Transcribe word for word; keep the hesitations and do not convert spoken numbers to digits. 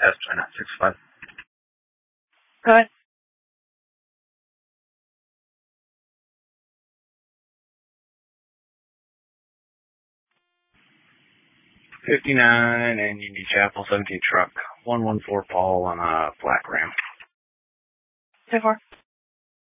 S twenty-nine sixty-five. Go ahead. fifty-nine and Union Chapel, seventeen truck, one one four Paul on a black Ram. two four.